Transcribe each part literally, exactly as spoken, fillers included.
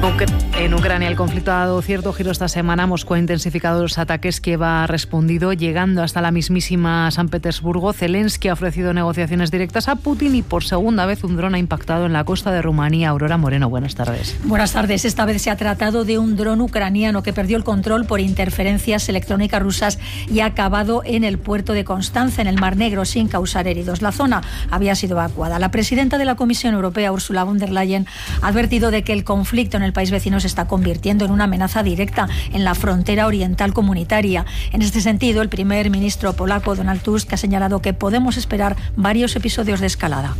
En Ucrania el conflicto ha dado cierto giro esta semana. Moscú ha intensificado los ataques, Kiev ha respondido, llegando hasta la mismísima San Petersburgo. Zelensky ha ofrecido negociaciones directas a Putin y por segunda vez un dron ha impactado en la costa de Rumanía. Aurora Moreno, buenas tardes. Buenas tardes. Esta vez se ha tratado de un dron ucraniano que perdió el control por interferencias electrónicas rusas y ha acabado en el puerto de Constanza, en el Mar Negro, sin causar heridos. La zona había sido evacuada. La presidenta de la Comisión Europea, Ursula von der Leyen, ha advertido de que el conflicto en el país vecino se está convirtiendo en una amenaza directa en la frontera oriental comunitaria. En este sentido, el primer ministro polaco, Donald Tusk, ha señalado que podemos esperar varios episodios de escalada.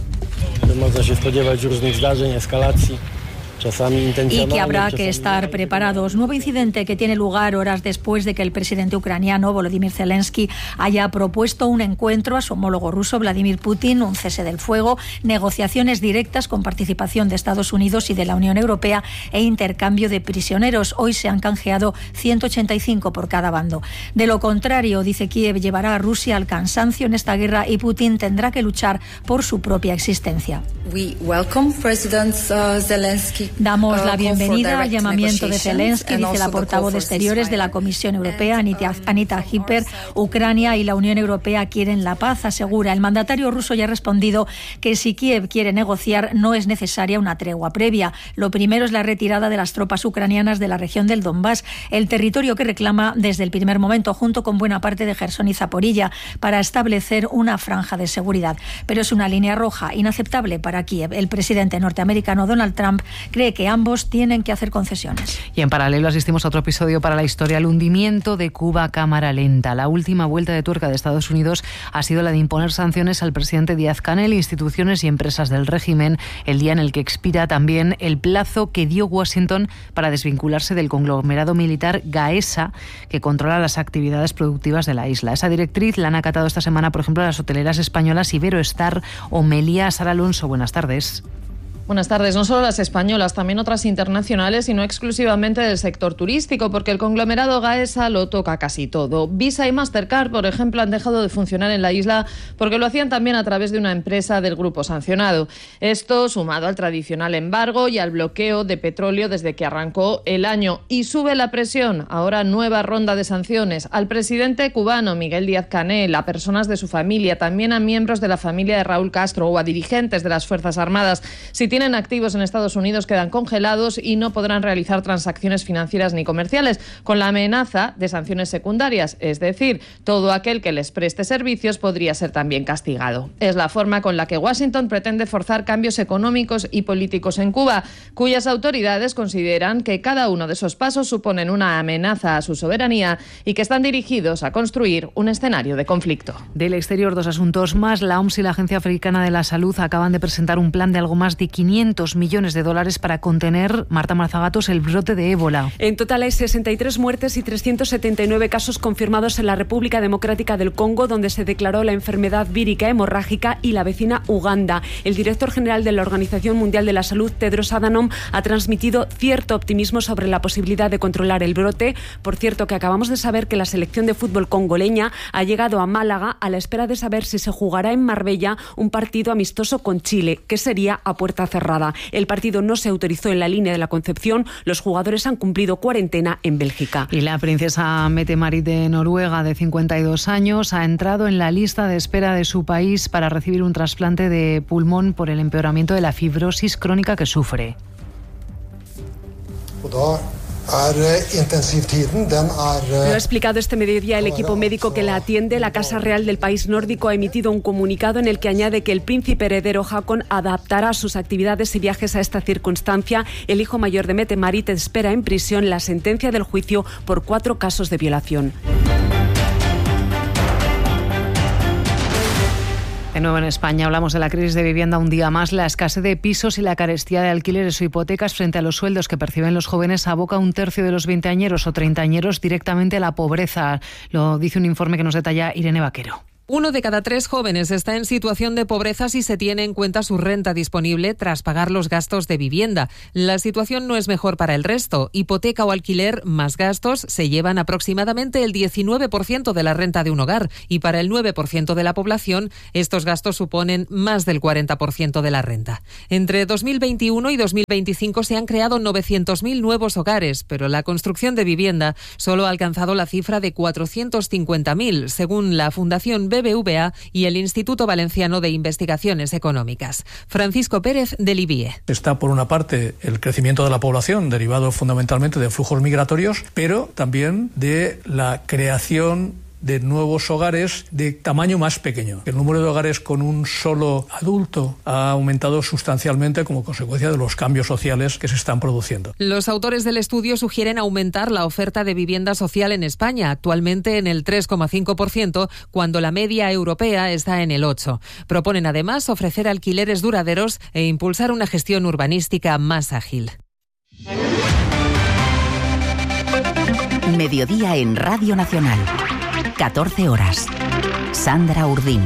Y que habrá que estar preparados. Nuevo incidente que tiene lugar horas después de que el presidente ucraniano Volodymyr Zelensky haya propuesto un encuentro a su homólogo ruso Vladimir Putin, un cese del fuego, negociaciones directas con participación de Estados Unidos y de la Unión Europea e intercambio de prisioneros. Hoy se han canjeado ciento ochenta y cinco por cada bando. De lo contrario, dice Kiev, llevará a Rusia al cansancio en esta guerra y Putin tendrá que luchar por su propia existencia. We welcome President uh, Zelensky. Damos la bienvenida al llamamiento de Zelensky, dice la portavoz de Exteriores de la Comisión Europea, Anita, Anita Hipper. Ucrania y la Unión Europea quieren la paz, asegura. El mandatario ruso ya ha respondido que si Kiev quiere negociar no es necesaria una tregua previa. Lo primero es la retirada de las tropas ucranianas de la región del Donbass, el territorio que reclama desde el primer momento, junto con buena parte de Jersón y Zaporilla, para establecer una franja de seguridad. Pero es una línea roja, inaceptable para Kiev. El presidente norteamericano Donald Trump cree que ambos tienen que hacer concesiones. Y en paralelo asistimos a otro episodio para la historia, el hundimiento de Cuba a cámara lenta. La última vuelta de tuerca de Estados Unidos ha sido la de imponer sanciones al presidente Díaz-Canel, instituciones y empresas del régimen, el día en el que expira también el plazo que dio Washington para desvincularse del conglomerado militar Gaesa, que controla las actividades productivas de la isla. Esa directriz la han acatado esta semana, por ejemplo, las hoteleras españolas Iberoestar o Meliá. Sara Alonso, buenas tardes. Buenas tardes. No solo las españolas, también otras internacionales y no exclusivamente del sector turístico, porque el conglomerado Gaesa lo toca casi todo. Visa y Mastercard, por ejemplo, han dejado de funcionar en la isla porque lo hacían también a través de una empresa del grupo sancionado. Esto sumado al tradicional embargo y al bloqueo de petróleo desde que arrancó el año. Y sube la presión. Ahora nueva ronda de sanciones al presidente cubano Miguel Díaz-Canel, a personas de su familia, también a miembros de la familia de Raúl Castro o a dirigentes de las Fuerzas Armadas. Si tienen activos en Estados Unidos quedan congelados y no podrán realizar transacciones financieras ni comerciales, con la amenaza de sanciones secundarias, es decir, todo aquel que les preste servicios podría ser también castigado. Es la forma con la que Washington pretende forzar cambios económicos y políticos en Cuba, cuyas autoridades consideran que cada uno de esos pasos suponen una amenaza a su soberanía y que están dirigidos a construir un escenario de conflicto. Del exterior, dos asuntos más. La O M S y la Agencia Africana de la Salud acaban de presentar un plan de algo más de quinientos millones de dólares para contener, Marta Marzagatos, el brote de ébola. En total hay sesenta y tres muertes y trescientos setenta y nueve casos confirmados en la República Democrática del Congo, donde se declaró la enfermedad vírica hemorrágica, y la vecina Uganda. El director general de la Organización Mundial de la Salud, Tedros Adhanom, ha transmitido cierto optimismo sobre la posibilidad de controlar el brote. Por cierto, que acabamos de saber que la selección de fútbol congoleña ha llegado a Málaga a la espera de saber si se jugará en Marbella un partido amistoso con Chile, que sería a puerta cerrada. El partido no se autorizó en la línea de la Concepción. Los jugadores han cumplido cuarentena en Bélgica. Y la princesa Mette-Marit de Noruega, de cincuenta y dos años, ha entrado en la lista de espera de su país para recibir un trasplante de pulmón por el empeoramiento de la fibrosis crónica que sufre. Lo ha explicado este mediodía el equipo médico que la atiende. La Casa Real del país nórdico ha emitido un comunicado en el que añade que el príncipe heredero Haakon adaptará sus actividades y viajes a esta circunstancia. El hijo mayor de Mette-Marit espera en prisión la sentencia del juicio por cuatro casos de violación. De nuevo en España hablamos de la crisis de vivienda un día más. La escasez de pisos y la carestía de alquileres o hipotecas frente a los sueldos que perciben los jóvenes aboca a un tercio de los veinteañeros o treintañeros directamente a la pobreza. Lo dice un informe que nos detalla Irene Vaquero. Uno de cada tres jóvenes está en situación de pobreza si se tiene en cuenta su renta disponible tras pagar los gastos de vivienda. La situación no es mejor para el resto. Hipoteca o alquiler más gastos se llevan aproximadamente el diecinueve por ciento de la renta de un hogar y para el nueve por ciento de la población estos gastos suponen más del cuarenta por ciento de la renta. Entre dos mil veintiuno y dos mil veinticinco se han creado novecientos mil nuevos hogares, pero la construcción de vivienda solo ha alcanzado la cifra de cuatrocientos cincuenta mil, según la Fundación B B V A y el Instituto Valenciano de Investigaciones Económicas. Francisco Pérez, del I B I E. Está, por una parte, el crecimiento de la población, derivado fundamentalmente de flujos migratorios, pero también de la creación de nuevos hogares de tamaño más pequeño. El número de hogares con un solo adulto ha aumentado sustancialmente como consecuencia de los cambios sociales que se están produciendo. Los autores del estudio sugieren aumentar la oferta de vivienda social en España, actualmente en el tres coma cinco por ciento, cuando la media europea está en el ocho por ciento. Proponen además ofrecer alquileres duraderos e impulsar una gestión urbanística más ágil. Mediodía en Radio Nacional. catorce horas. Sandra Urdín.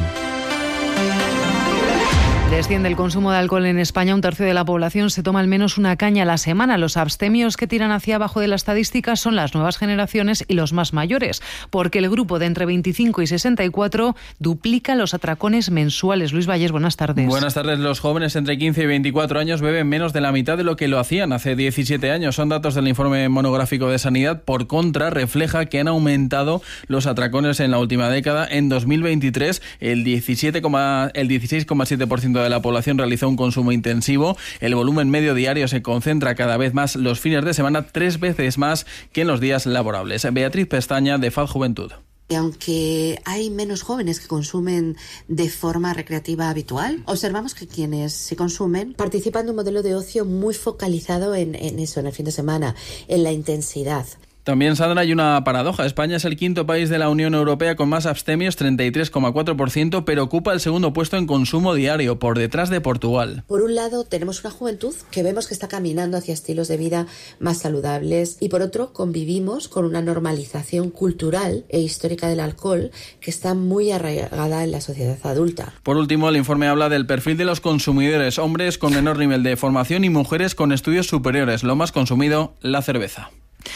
Desciende el consumo de alcohol en España. Un tercio de la población se toma al menos una caña a la semana. Los abstemios que tiran hacia abajo de la estadística son las nuevas generaciones y los más mayores, porque el grupo de entre veinticinco y sesenta y cuatro duplica los atracones mensuales. Luis Valles, buenas tardes. Buenas tardes. Los jóvenes entre quince y veinticuatro años beben menos de la mitad de lo que lo hacían hace diecisiete años. Son datos del informe monográfico de Sanidad. Por contra, refleja que han aumentado los atracones en la última década. En dos mil veintitrés, el diecisiete, el dieciséis coma siete por ciento de la población realizó un consumo intensivo. El volumen medio diario se concentra cada vez más los fines de semana, tres veces más que en los días laborables. Beatriz Pestaña, de F A D Juventud. Y aunque hay menos jóvenes que consumen de forma recreativa habitual, observamos que quienes se consumen participan de un modelo de ocio muy focalizado en, en eso, en el fin de semana, en la intensidad. También, Sandra, hay una paradoja. España es el quinto país de la Unión Europea con más abstemios, treinta y tres coma cuatro por ciento, pero ocupa el segundo puesto en consumo diario, por detrás de Portugal. Por un lado, tenemos una juventud que vemos que está caminando hacia estilos de vida más saludables y, por otro, convivimos con una normalización cultural e histórica del alcohol que está muy arraigada en la sociedad adulta. Por último, el informe habla del perfil de los consumidores, hombres con menor nivel de formación y mujeres con estudios superiores. Lo más consumido, la cerveza.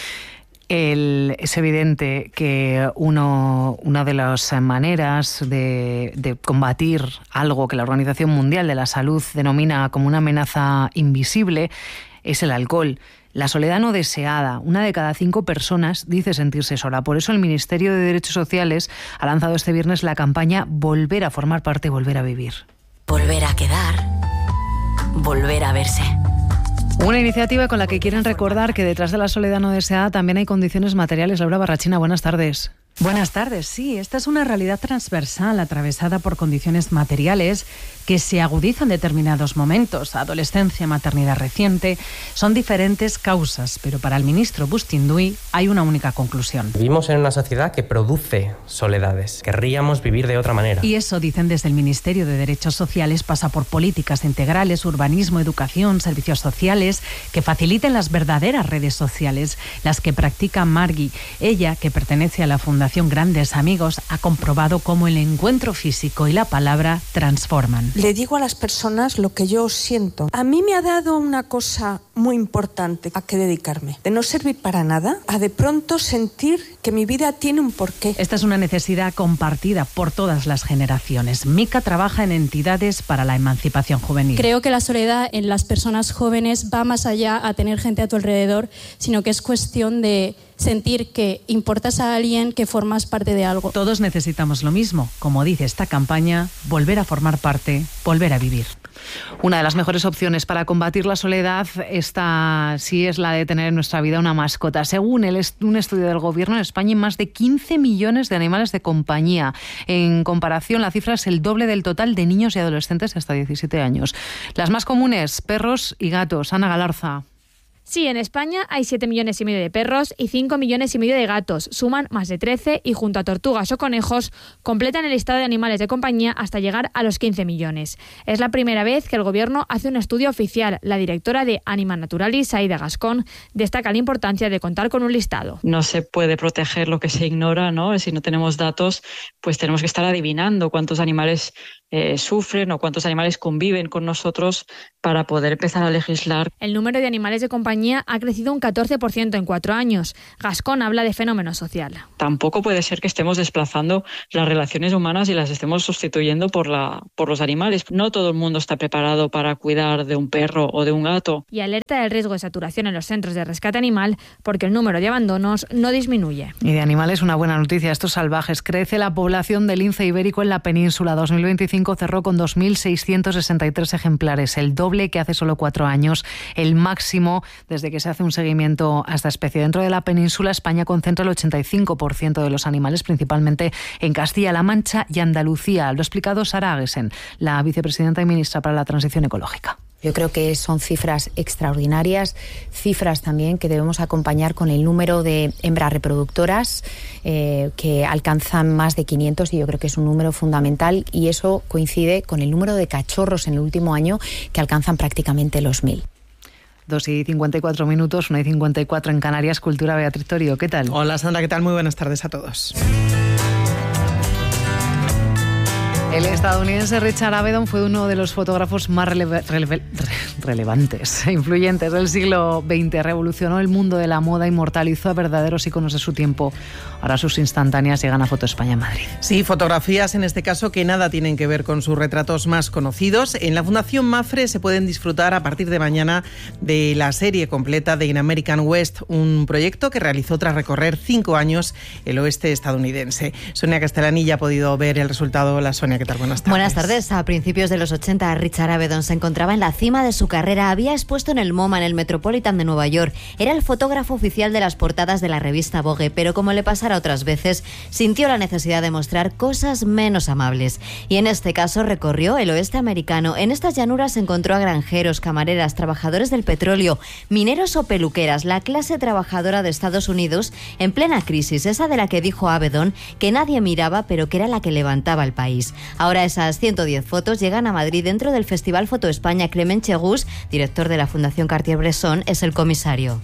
El, es evidente que uno, una de las maneras de, de combatir algo que la Organización Mundial de la Salud denomina como una amenaza invisible es el alcohol. La soledad no deseada. Una de cada cinco personas dice sentirse sola. Por eso el Ministerio de Derechos Sociales ha lanzado este viernes la campaña Volver a formar parte, volver a vivir. Volver a quedar, volver a verse. Una iniciativa con la que quieren recordar que detrás de la soledad no deseada también hay condiciones materiales. Laura Barrachina, buenas tardes. Buenas tardes. Sí, esta es una realidad transversal atravesada por condiciones materiales que se agudizan en determinados momentos. Adolescencia, maternidad reciente, son diferentes causas, pero para el ministro Bustinduy hay una única conclusión. Vivimos en una sociedad que produce soledades. Querríamos vivir de otra manera. Y eso, dicen desde el Ministerio de Derechos Sociales, pasa por políticas integrales, urbanismo, educación, servicios sociales, que faciliten las verdaderas redes sociales, las que practica Margui. Ella, que pertenece a la Fundación Grandes Amigos, ha comprobado cómo el encuentro físico y la palabra transforman. Le digo a las personas lo que yo siento. A mí me ha dado una cosa muy importante a que dedicarme. De no servir para nada, a de pronto sentir que mi vida tiene un porqué. Esta es una necesidad compartida por todas las generaciones. Mica trabaja en entidades para la emancipación juvenil. Creo que la soledad en las personas jóvenes va más allá a tener gente a tu alrededor, sino que es cuestión de sentir que importas a alguien, que formas parte de algo. Todos necesitamos lo mismo, como dice esta campaña, volver a formar parte, volver a vivir. Una de las mejores opciones para combatir la soledad esta sí es la de tener en nuestra vida una mascota. Según el est- un estudio del Gobierno, en España hay más de quince millones de animales de compañía. En comparación, la cifra es el doble del total de niños y adolescentes de hasta diecisiete años. Las más comunes, perros y gatos. Ana Galarza. Sí, en España hay siete millones y medio de perros y cinco millones y medio de gatos. Suman más de trece y junto a tortugas o conejos completan el listado de animales de compañía hasta llegar a los quince millones. Es la primera vez que el Gobierno hace un estudio oficial. La directora de Anima Naturalis, Aida Gascón, destaca la importancia de contar con un listado. No se puede proteger lo que se ignora, ¿no? Si no tenemos datos, pues tenemos que estar adivinando cuántos animales eh, sufren o cuántos animales conviven con nosotros para poder empezar a legislar. El número de animales de compañía ha crecido un catorce por ciento en cuatro años. Gascón habla de fenómeno social. Tampoco puede ser que estemos desplazando las relaciones humanas y las estemos sustituyendo por, la, por los animales. No todo el mundo está preparado para cuidar de un perro o de un gato. Y alerta del riesgo de saturación en los centros de rescate animal porque el número de abandonos no disminuye. Y de animales una buena noticia. Estos salvajes. Crece la población del lince ibérico en la península. dos mil veinticinco cerró con dos mil seiscientos sesenta y tres ejemplares, el doble que hace solo cuatro años, el máximo desde que se hace un seguimiento a esta especie. Dentro de la península, España concentra el ochenta y cinco por ciento de los animales, principalmente en Castilla-La Mancha y Andalucía. Lo ha explicado Sara Agesen, la vicepresidenta y ministra para la Transición Ecológica. Yo creo que son cifras extraordinarias, cifras también que debemos acompañar con el número de hembras reproductoras eh, que alcanzan más de quinientos y yo creo que es un número fundamental y eso coincide con el número de cachorros en el último año que alcanzan prácticamente los mil. Dos y cincuenta y cuatro minutos, una y cincuenta y cuatro en Canarias. Cultura, Beatriz Torio, ¿qué tal? Hola Sandra, ¿qué tal? Muy buenas tardes a todos. El estadounidense Richard Avedon fue uno de los fotógrafos más releve, releve, relevantes e influyentes del siglo veinte. Revolucionó el mundo de la moda, inmortalizó a verdaderos íconos de su tiempo. Ahora sus instantáneas llegan a Foto España Madrid. Sí, fotografías en este caso que nada tienen que ver con sus retratos más conocidos. En la Fundación Mafre se pueden disfrutar a partir de mañana de la serie completa de In American West, un proyecto que realizó tras recorrer cinco años el oeste estadounidense. Sonia Castellani ya ha podido ver el resultado. La Sonia, ¿qué tal? Buenas tardes. Buenas tardes. A principios de los ochenta, Richard Avedon se encontraba en la cima de su carrera. Había expuesto en el MoMA, en el Metropolitan de Nueva York. Era el fotógrafo oficial de las portadas de la revista Vogue, pero como le pasara otras veces, sintió la necesidad de mostrar cosas menos amables. Y en este caso recorrió el oeste americano. En estas llanuras encontró a granjeros, camareras, trabajadores del petróleo, mineros o peluqueras, la clase trabajadora de Estados Unidos en plena crisis, esa de la que dijo Avedon que nadie miraba, pero que era la que levantaba el país. Ahora esas ciento diez fotos llegan a Madrid dentro del Festival Foto España. Clement Chegus, director de la Fundación Cartier-Bresson, es el comisario.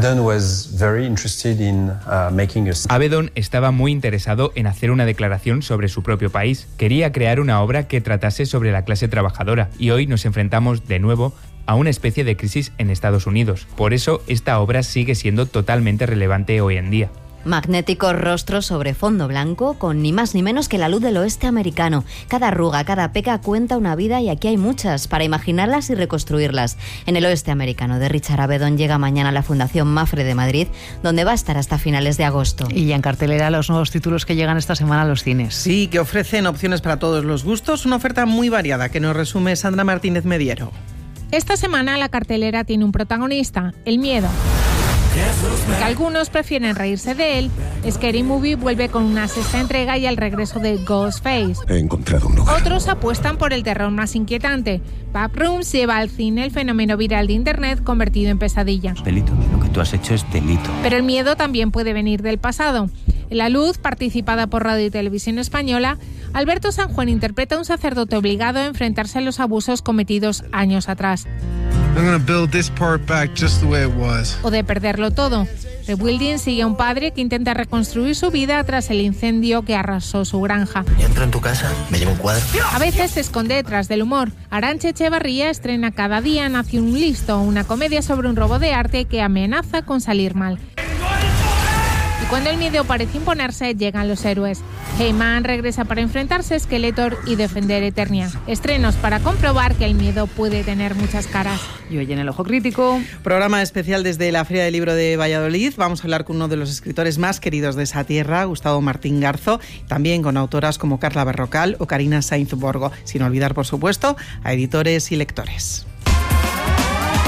Avedon estaba muy interesado en hacer una declaración sobre su propio país. Quería crear una obra que tratase sobre la clase trabajadora y hoy nos enfrentamos de nuevo a una especie de crisis en Estados Unidos. Por eso esta obra sigue siendo totalmente relevante hoy en día. Magnéticos rostros sobre fondo blanco con ni más ni menos que la luz del oeste americano. Cada arruga, cada peca cuenta una vida y aquí hay muchas para imaginarlas y reconstruirlas. En el oeste americano de Richard Avedon llega mañana la Fundación Mafre de Madrid, donde va a estar hasta finales de agosto. Y ya en cartelera los nuevos títulos que llegan esta semana a los cines. Sí, que ofrecen opciones para todos los gustos, una oferta muy variada que nos resume Sandra Martínez Mediero. Esta semana la cartelera tiene un protagonista, el miedo. Que algunos prefieren reírse de él, Scary Movie vuelve con una sexta entrega y el regreso de Ghostface. He encontrado un lugar. Otros apuestan por el terror más inquietante. Backrooms lleva al cine el fenómeno viral de Internet convertido en pesadilla. Delito, lo que tú has hecho es delito. Pero el miedo también puede venir del pasado. En La Luz, participada por Radio y Televisión Española, Alberto San Juan interpreta a un sacerdote obligado a enfrentarse a los abusos cometidos años atrás. I'm gonna build this part back just the way it was. O de perderlo todo. Rebuilding sigue a un padre que intenta reconstruir su vida tras el incendio que arrasó su granja. Entro en tu casa, me llevo un cuadro. A veces se esconde detrás del humor. Arantxa Echevarría estrena Cada día nace un listo, una comedia sobre un robo de arte que amenaza con salir mal. Y cuando el miedo parece imponerse, llegan los héroes. Heyman regresa para enfrentarse a Skeletor y defender Eternia. Estrenos para comprobar que el miedo puede tener muchas caras. Y hoy en El Ojo Crítico, programa especial desde la Feria del Libro de Valladolid. Vamos a hablar con uno de los escritores más queridos de esa tierra, Gustavo Martín Garzo, también con autoras como Carla Berrocal o Karina Sainz Borgo. Sin olvidar, por supuesto, a editores y lectores.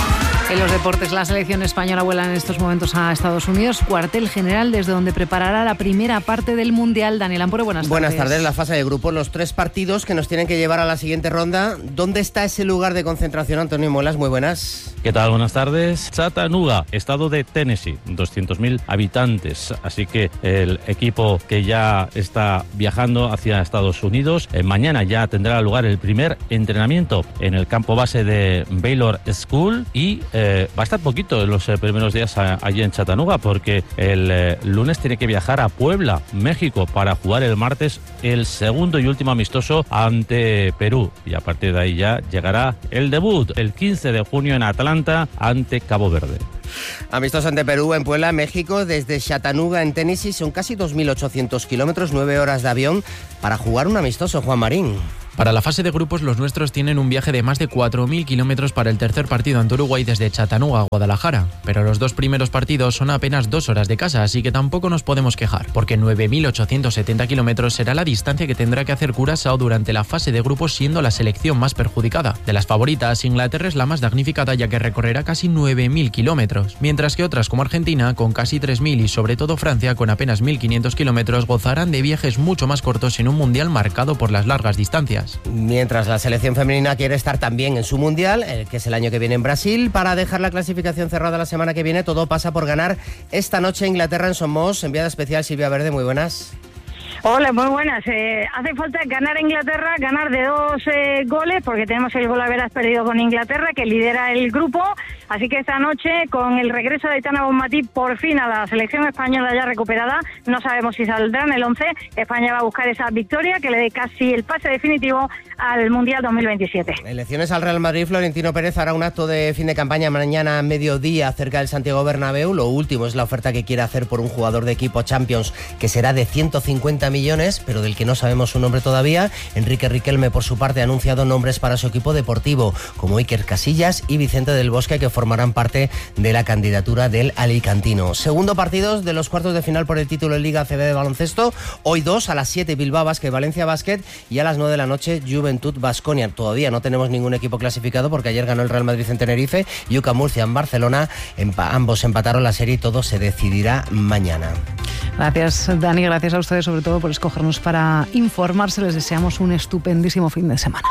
En los deportes, la selección española vuela en estos momentos a Estados Unidos, cuartel general desde donde preparará la primera parte del Mundial. Daniel Ampore, buenas tardes. Buenas tardes. La fase de grupos, los tres partidos que nos tienen que llevar a la siguiente ronda. ¿Dónde está ese lugar de concentración, Antonio Muelas? Muy buenas. ¿Qué tal? Buenas tardes. Chattanooga, estado de Tennessee, doscientos mil habitantes. Así que el equipo que ya está viajando hacia Estados Unidos, eh, mañana ya tendrá lugar el primer entrenamiento en el campo base de Baylor School y eh, va a estar poquito en los eh, primeros días a, allí en Chattanooga porque el eh, lunes tiene que viajar a Puebla, México, para jugar el martes el segundo y último amistoso ante Perú. Y a partir de ahí ya llegará el debut el quince de junio en Atlanta ante Cabo Verde. Amistoso ante Perú en Puebla, México, desde Chattanooga en Tennessee. Son casi dos mil ochocientos kilómetros, nueve horas de avión para jugar un amistoso, Juan Marín. Para la fase de grupos, los nuestros tienen un viaje de más de cuatro mil kilómetros para el tercer partido ante Uruguay desde Chattanooga a Guadalajara. Pero los dos primeros partidos son apenas dos horas de casa, así que tampoco nos podemos quejar, porque nueve mil ochocientos setenta kilómetros será la distancia que tendrá que hacer Curazao durante la fase de grupos, siendo la selección más perjudicada. De las favoritas, Inglaterra es la más damnificada, ya que recorrerá casi nueve mil kilómetros, mientras que otras como Argentina, con casi tres mil, y sobre todo Francia, con apenas mil quinientos kilómetros, gozarán de viajes mucho más cortos en un mundial marcado por las largas distancias. Mientras la selección femenina quiere estar también en su mundial, el que es el año que viene en Brasil, para dejar la clasificación cerrada la semana que viene, todo pasa por ganar esta noche a Inglaterra en Somos. Enviada especial Silvia Verde, muy buenas. Hola, muy buenas. Eh, hace falta ganar a Inglaterra, ganar de dos eh, goles, porque tenemos el gol a veras perdido con Inglaterra, que lidera el grupo. Así que esta noche, con el regreso de Aitana Bonmatí por fin a la selección española ya recuperada, no sabemos si saldrá en el once. España va a buscar esa victoria que le dé casi el pase definitivo al Mundial dos mil veintisiete. Elecciones al Real Madrid. Florentino Pérez hará un acto de fin de campaña mañana a mediodía cerca del Santiago Bernabéu. Lo último es la oferta que quiere hacer por un jugador de equipo Champions, que será de ciento cincuenta millones, pero del que no sabemos su nombre todavía. Enrique Riquelme, por su parte, ha anunciado nombres para su equipo deportivo, como Iker Casillas y Vicente del Bosque, que formarán parte de la candidatura del alicantino. Segundo partido de los cuartos de final por el título en Liga A C B de baloncesto. Hoy dos, a las siete Bilbao Basket, Valencia Basket, y a las nueve de la noche Juventud Baskonia. Todavía no tenemos ningún equipo clasificado porque ayer ganó el Real Madrid en Tenerife y U C A Murcia en Barcelona. Empa- ambos empataron la serie y todo se decidirá mañana. Gracias, Dani, gracias a ustedes sobre todo por escogernos para informarse. Les deseamos un estupendísimo fin de semana.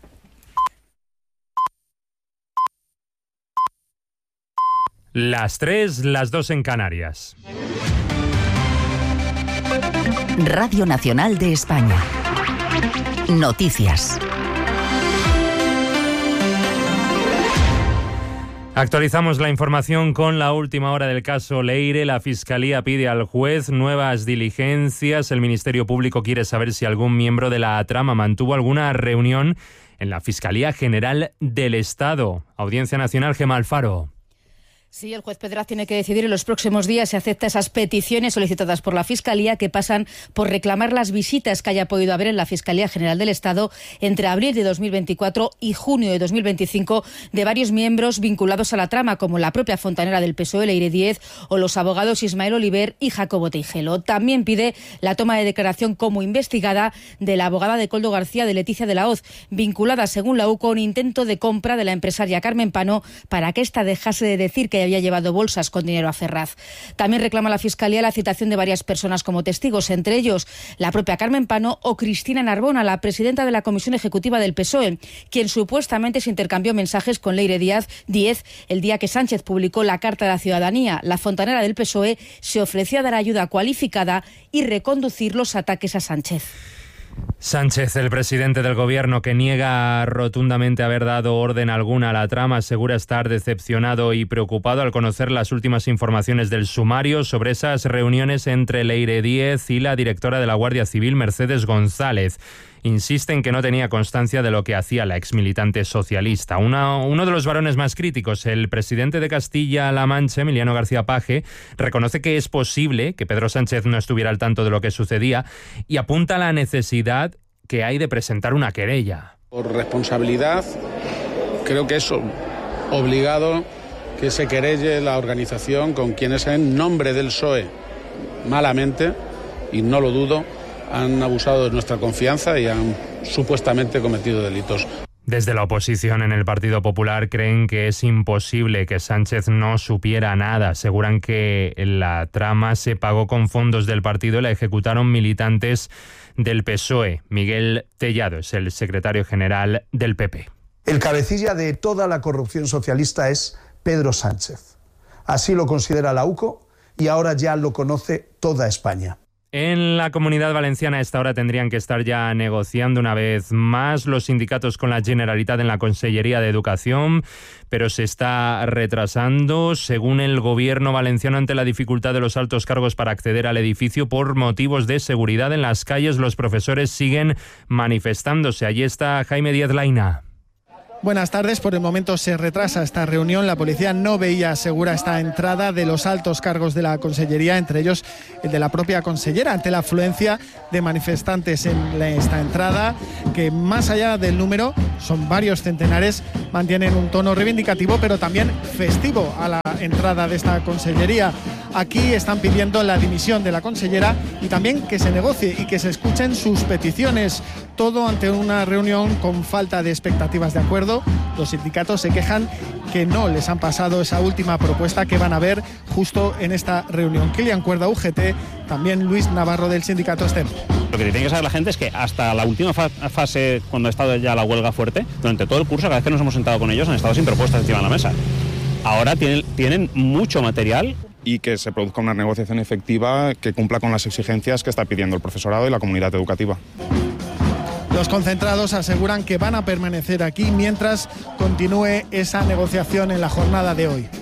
Las tres, las dos en Canarias. Radio Nacional de España. Noticias. Actualizamos la información con la última hora del caso Leire. La Fiscalía pide al juez nuevas diligencias. El Ministerio Público quiere saber si algún miembro de la trama mantuvo alguna reunión en la Fiscalía General del Estado. Audiencia Nacional, Gemma Alfaro. Sí, el juez Pedraz tiene que decidir en los próximos días si acepta esas peticiones solicitadas por la Fiscalía, que pasan por reclamar las visitas que haya podido haber en la Fiscalía General del Estado entre abril de dos mil veinticuatro y junio de dos mil veinticinco de varios miembros vinculados a la trama, como la propia fontanera del P S O E, Leire Díez, o los abogados Ismael Oliver y Jacobo Teijelo. También pide la toma de declaración como investigada de la abogada de Coldo García, de Leticia de la Hoz, vinculada, según la U C O, a un intento de compra de la empresaria Carmen Pano para que ésta dejase de decir que había llevado bolsas con dinero a Ferraz. También reclama la Fiscalía la citación de varias personas como testigos, entre ellos la propia Carmen Pano o Cristina Narbona, la presidenta de la Comisión Ejecutiva del P S O E, quien supuestamente se intercambió mensajes con Leire Díaz, Díez el día que Sánchez publicó la Carta de la Ciudadanía. La fontanera del P S O E se ofreció a dar ayuda cualificada y reconducir los ataques a Sánchez. Sánchez, el presidente del gobierno, que niega rotundamente haber dado orden alguna a la trama, asegura estar decepcionado y preocupado al conocer las últimas informaciones del sumario sobre esas reuniones entre Leire Díez y la directora de la Guardia Civil, Mercedes González. Insiste en que no tenía constancia de lo que hacía la exmilitante socialista. Una, uno de los varones más críticos, el presidente de Castilla-La Mancha, Emiliano García Paje, reconoce que es posible que Pedro Sánchez no estuviera al tanto de lo que sucedía y apunta a la necesidad que hay de presentar una querella. Por responsabilidad, creo que es obligado que se querelle la organización con quienes en nombre del P S O E, malamente, y no lo dudo, han abusado de nuestra confianza y han supuestamente cometido delitos. Desde la oposición en el Partido Popular creen que es imposible que Sánchez no supiera nada. Aseguran que la trama se pagó con fondos del partido y la ejecutaron militantes del P S O E. Miguel Tellado es el secretario general del P P. El cabecilla de toda la corrupción socialista es Pedro Sánchez. Así lo considera la U C O y ahora ya lo conoce toda España. En la Comunidad Valenciana a esta hora tendrían que estar ya negociando una vez más los sindicatos con la Generalitat en la Consellería de Educación, pero se está retrasando, según el gobierno valenciano, ante la dificultad de los altos cargos para acceder al edificio por motivos de seguridad. En las calles los profesores siguen manifestándose. Allí está Jaime Díaz Laina. Buenas tardes. Por el momento se retrasa esta reunión. La policía no veía segura esta entrada de los altos cargos de la Consellería, entre ellos el de la propia consellera, ante la afluencia de manifestantes en esta entrada, que más allá del número, son varios centenares, mantienen un tono reivindicativo, pero también festivo a la entrada de esta Consellería. Aquí están pidiendo la dimisión de la consellera y también que se negocie y que se escuchen sus peticiones. Todo ante una reunión con falta de expectativas de acuerdo. Los sindicatos se quejan que no les han pasado esa última propuesta que van a ver justo en esta reunión. Kilian Cuerda, U G T, también Luis Navarro del sindicato STEM. Lo que tiene que saber la gente es que hasta la última fa- fase, cuando ha estado ya la huelga fuerte, durante todo el curso, cada vez que nos hemos sentado con ellos, han estado sin propuestas encima de la mesa. Ahora tienen, tienen mucho material. Y que se produzca una negociación efectiva que cumpla con las exigencias que está pidiendo el profesorado y la comunidad educativa. Los concentrados aseguran que van a permanecer aquí mientras continúe esa negociación en la jornada de hoy.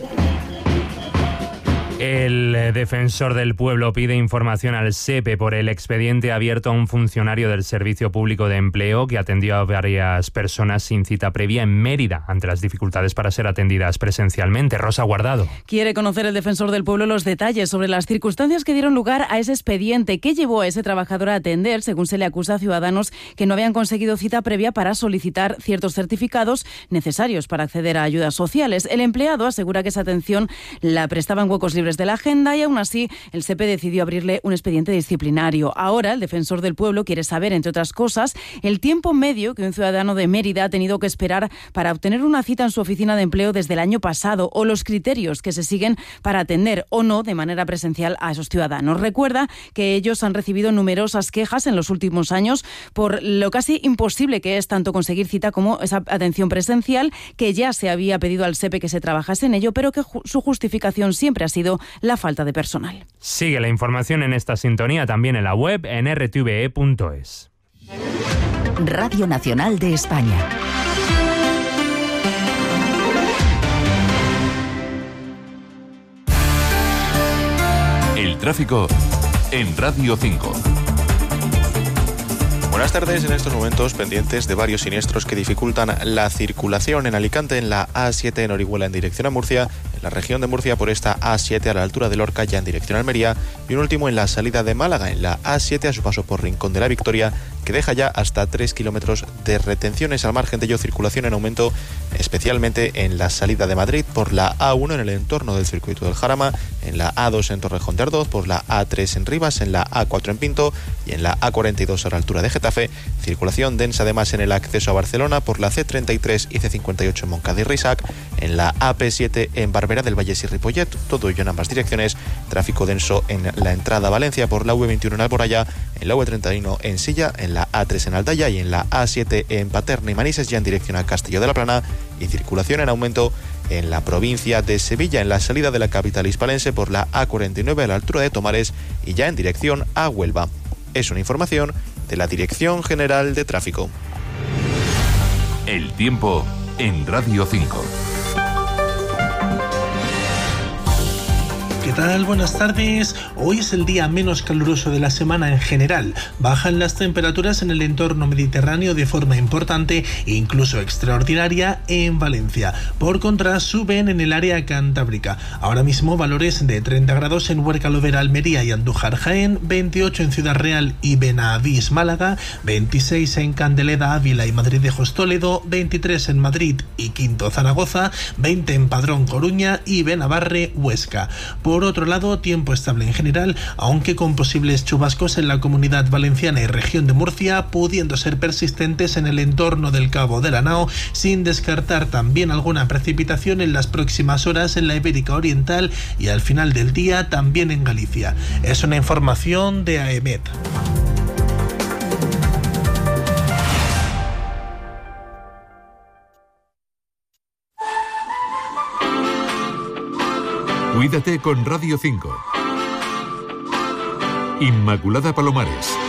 El defensor del pueblo pide información al S E P E por el expediente abierto a un funcionario del Servicio Público de Empleo que atendió a varias personas sin cita previa en Mérida ante las dificultades para ser atendidas presencialmente. Rosa Guardado. Quiere conocer el defensor del pueblo los detalles sobre las circunstancias que dieron lugar a ese expediente que llevó a ese trabajador a atender, según se le acusa a ciudadanos que no habían conseguido cita previa para solicitar ciertos certificados necesarios para acceder a ayudas sociales. El empleado asegura que esa atención la prestaba en huecos libres de la agenda y aún así el S E P E decidió abrirle un expediente disciplinario. Ahora el defensor del pueblo quiere saber, entre otras cosas, el tiempo medio que un ciudadano de Mérida ha tenido que esperar para obtener una cita en su oficina de empleo desde el año pasado o los criterios que se siguen para atender o no de manera presencial a esos ciudadanos. Recuerda que ellos han recibido numerosas quejas en los últimos años por lo casi imposible que es tanto conseguir cita como esa atención presencial, que ya se había pedido al S E P E que se trabajase en ello, pero que ju- su justificación siempre ha sido la falta de personal. Sigue la información en esta sintonía también en la web en r t v e punto es. Radio Nacional de España. El tráfico en Radio cinco. Buenas tardes. En estos momentos pendientes de varios siniestros que dificultan la circulación en Alicante, en la A siete en Orihuela en dirección a Murcia, en la región de Murcia por esta A siete a la altura de Lorca ya en dirección a Almería, y un último en la salida de Málaga, en la A siete a su paso por Rincón de la Victoria, que deja ya hasta tres kilómetros de retenciones. Al margen de ello, circulación en aumento, especialmente en la salida de Madrid por la A uno en el entorno del circuito del Jarama, en la A dos en Torrejón de Ardoz, por la A tres en Rivas, en la A cuatro en Pinto y en la A cuarenta y dos a la altura de Getafe. Circulación densa además en el acceso a Barcelona por la C treinta y tres y C cincuenta y ocho en Moncada y Risac, en la A P siete en Barberá del Vallés y Ripollet, todo ello en ambas direcciones. Tráfico denso en la entrada a Valencia por la U veintiuno en Alboraya, en la U treinta y uno en Silla, en la A tres en Aldaya y en la A siete en Paterna y Manises ya en dirección a Castillo de la Plana, y circulación en aumento en la provincia de Sevilla en la salida de la capital hispalense por la A cuarenta y nueve a la altura de Tomares y ya en dirección a Huelva. Es una información de la Dirección General de Tráfico. El tiempo en Radio cinco. ¿Qué tal? Buenas tardes. Hoy es el día menos caluroso de la semana en general. Bajan las temperaturas en el entorno mediterráneo de forma importante e incluso extraordinaria en Valencia. Por contra, suben en el área cantábrica. Ahora mismo valores de treinta grados en Huerca, Lovera, Almería y Andújar, Jaén, veintiocho en Ciudad Real y Benavís, Málaga, veintiséis en Candeleda, Ávila y Madrid de Toledo, veintitrés en Madrid y Quinto, Zaragoza, veinte en Padrón, Coruña y Benabarre, Huesca. Por Por otro lado, tiempo estable en general, aunque con posibles chubascos en la Comunidad Valenciana y región de Murcia, pudiendo ser persistentes en el entorno del Cabo de la Nao, sin descartar también alguna precipitación en las próximas horas en la Ibérica Oriental y al final del día también en Galicia. Es una información de A E M E T. Cuídate con Radio cinco. Inmaculada Palomares.